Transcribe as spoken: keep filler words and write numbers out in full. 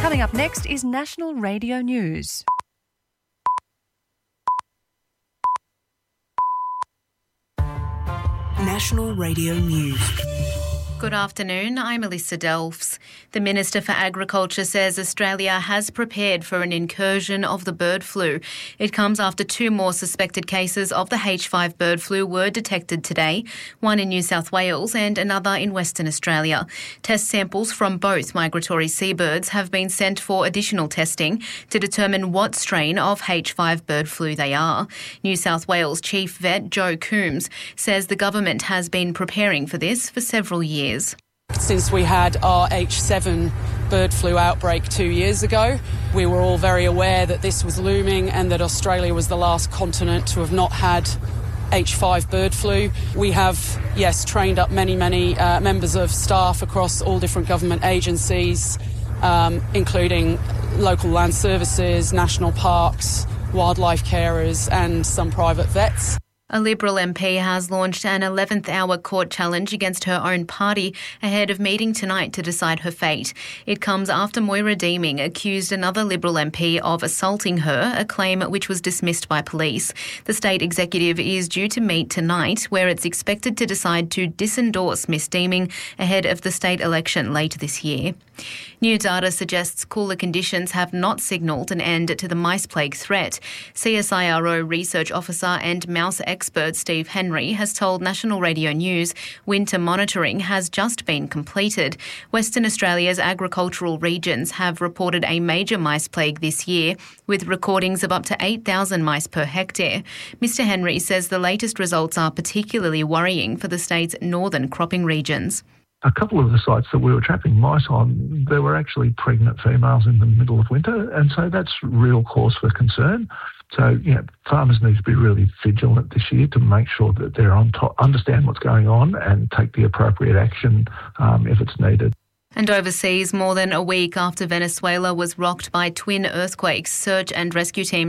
Coming up next is National Radio News. National Radio News. Good afternoon, I'm Alyssa Delfs. The Minister for Agriculture says Australia has prepared for an incursion of the bird flu. It comes after two more suspected cases of the H five bird flu were detected today, one in New South Wales and another in Western Australia. Test samples from both migratory seabirds have been sent for additional testing to determine what strain of H five bird flu they are. New South Wales Chief Vet Joe Coombs says the government has been preparing for this for several years. Since we had our H seven bird flu outbreak two years ago, we were all very aware that this was looming and that Australia was the last continent to have not had H five bird flu. We have, yes, trained up many, many uh, members of staff across all different government agencies, um, including local land services, national parks, wildlife carers and some private vets. A Liberal M P has launched an eleventh hour court challenge against her own party ahead of meeting tonight to decide her fate. It comes after Moira Deeming accused another Liberal M P of assaulting her, a claim which was dismissed by police. The state executive is due to meet tonight, where it's expected to decide to disendorse Miss Deeming ahead of the state election later this year. New data suggests cooler conditions have not signalled an end to the mice plague threat. C S I R O research officer and mouse expert Steve Henry has told National Radio News winter monitoring has just been completed. Western Australia's agricultural regions have reported a major mice plague this year, with recordings of up to eight thousand mice per hectare. Mister Henry says the latest results are particularly worrying for the state's northern cropping regions. A couple of the sites that we were trapping mice on, there were actually pregnant females in the middle of winter, and so that's real cause for concern. So, you know, farmers need to be really vigilant this year to make sure that they're on top, understand what's going on and take the appropriate action um, if it's needed. And overseas, more than a week after Venezuela was rocked by twin earthquakes, search and rescue teams